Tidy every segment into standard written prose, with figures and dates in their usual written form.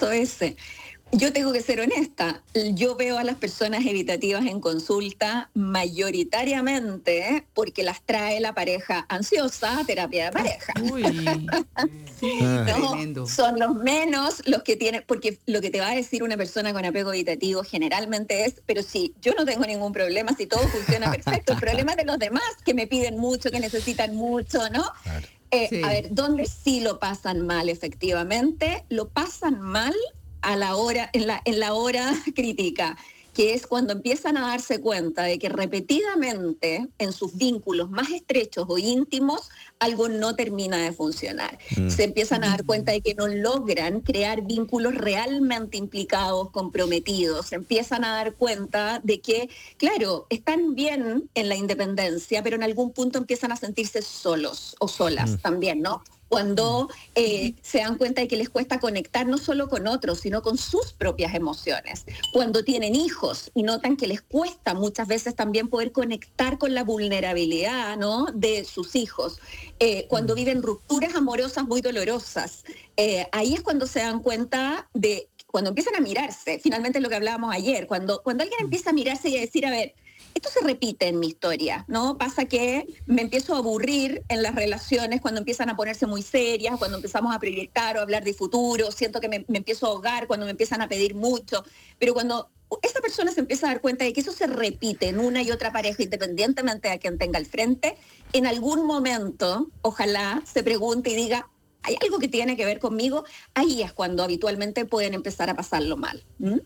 caso ese. Yo tengo que ser honesta, yo veo a las personas evitativas en consulta mayoritariamente porque las trae la pareja ansiosa a terapia de pareja. Uy, sí, No, tremendo. son los menos los que tienen, porque lo que te va a decir una persona con apego evitativo generalmente es, pero si yo no tengo ningún problema, si todo funciona perfecto, el problema es de los demás que me piden mucho, que necesitan mucho, ¿no? Claro. Sí. A ver, ¿dónde sí lo pasan mal efectivamente? Lo pasan mal a la hora, en la hora crítica, que es cuando empiezan a darse cuenta de que repetidamente en sus vínculos más estrechos o íntimos algo no termina de funcionar. Se empiezan a dar cuenta de que no logran crear vínculos realmente implicados, comprometidos. Se empiezan a dar cuenta de que, claro, están bien en la independencia, pero en algún punto empiezan a sentirse solos o solas también, ¿no? Cuando se dan cuenta de que les cuesta conectar no solo con otros, sino con sus propias emociones. Cuando tienen hijos y notan que les cuesta muchas veces también poder conectar con la vulnerabilidad, ¿no?, de sus hijos. Cuando viven rupturas amorosas muy dolorosas. Ahí es cuando se dan cuenta de, cuando empiezan a mirarse, finalmente lo que hablábamos ayer, cuando alguien empieza a mirarse y a decir, a ver, esto se repite en mi historia, ¿no? Pasa que me empiezo a aburrir en las relaciones cuando empiezan a ponerse muy serias, cuando empezamos a proyectar o hablar de futuro, siento que me empiezo a ahogar cuando me empiezan a pedir mucho, pero cuando esa persona se empieza a dar cuenta de que eso se repite en una y otra pareja, independientemente de a quien tenga al frente, en algún momento, ojalá se pregunte y diga, ¿hay algo que tiene que ver conmigo? Ahí es cuando habitualmente pueden empezar a pasarlo mal.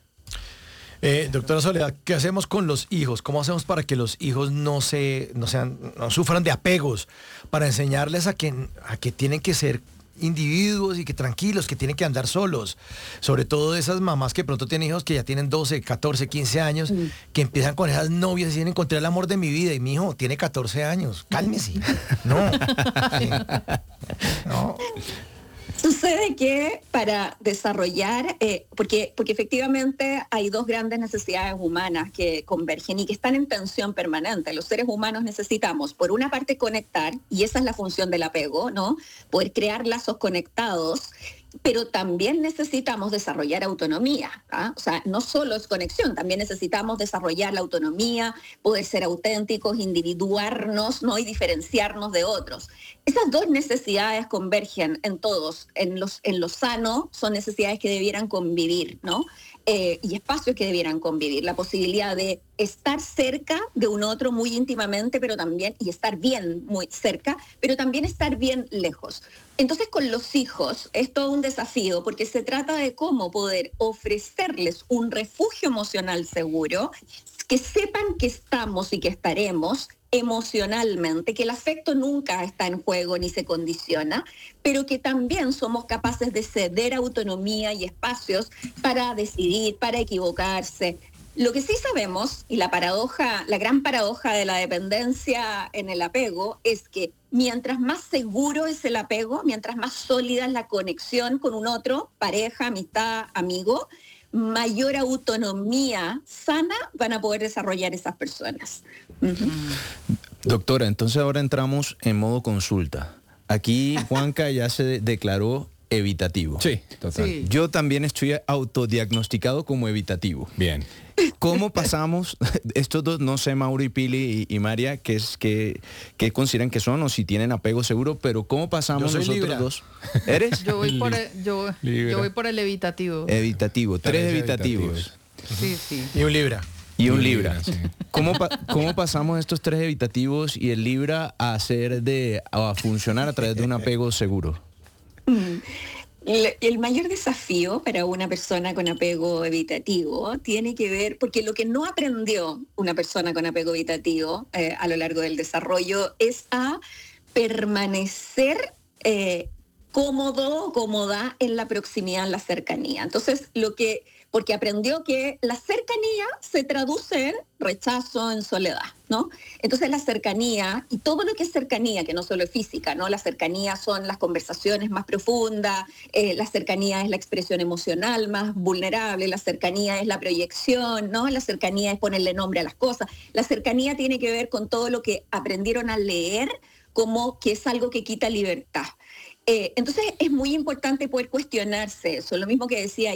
Doctora Soledad, ¿qué hacemos con los hijos? ¿Cómo hacemos para que los hijos no sufran de apegos? Para enseñarles a que tienen que ser individuos y que tranquilos, que tienen que andar solos. Sobre todo esas mamás que pronto tienen hijos que ya tienen 12, 14, 15 años, que empiezan con esas novias y dicen, encontré el amor de mi vida, y mi hijo tiene 14 años. Cálmese. No. No. Sucede que para desarrollar, porque efectivamente hay dos grandes necesidades humanas que convergen y que están en tensión permanente. Los seres humanos necesitamos, por una parte, conectar, y esa es la función del apego, ¿no? Poder crear lazos conectados, pero también necesitamos desarrollar autonomía, ¿ah? O sea, no solo es conexión, también necesitamos desarrollar la autonomía, poder ser auténticos, individuarnos, ¿no?, y diferenciarnos de otros. Esas dos necesidades convergen en todos, en lo sano, son necesidades que debieran convivir, ¿no? Y espacios que debieran convivir, la posibilidad de estar cerca de un otro muy íntimamente, pero también, y estar bien muy cerca, pero también estar bien lejos. Entonces, con los hijos es todo un desafío, porque se trata de cómo poder ofrecerles un refugio emocional seguro, que sepan que estamos y que estaremos emocionalmente, que el afecto nunca está en juego ni se condiciona, pero que también somos capaces de ceder autonomía y espacios para decidir, para equivocarse. Lo que sí sabemos, y la gran paradoja de la dependencia en el apego, es que mientras más seguro es el apego, mientras más sólida es la conexión con un otro, pareja, amistad, amigo, mayor autonomía sana van a poder desarrollar esas personas. Doctora, entonces ahora entramos en modo consulta. Aquí Juanca ya se declaró evitativo. Sí, total. Sí. Yo también estoy autodiagnosticado como evitativo. Bien. ¿Cómo pasamos estos dos, no sé, Mauro y Pili y María, qué consideran que son o si tienen apego seguro, pero cómo pasamos Yo soy nosotros Libra. dos? ¿Eres? Yo voy por el evitativo. Evitativo, tres evitativos. Sí. Y un Libra. Y un Libra. Sí. ¿Cómo pasamos estos tres evitativos y el Libra a funcionar a través de un apego seguro? El mayor desafío para una persona con apego evitativo tiene que ver, porque lo que no aprendió una persona con apego evitativo a lo largo del desarrollo es a permanecer cómodo o cómoda en la proximidad, en la cercanía. Entonces, porque aprendió que la cercanía se traduce en rechazo, en soledad, ¿no? Entonces la cercanía, y todo lo que es cercanía, que no solo es física, ¿no? La cercanía son las conversaciones más profundas, la cercanía es la expresión emocional más vulnerable, la cercanía es la proyección, ¿no? La cercanía es ponerle nombre a las cosas. La cercanía tiene que ver con todo lo que aprendieron a leer como que es algo que quita libertad. Entonces es muy importante poder cuestionarse eso, lo mismo que decía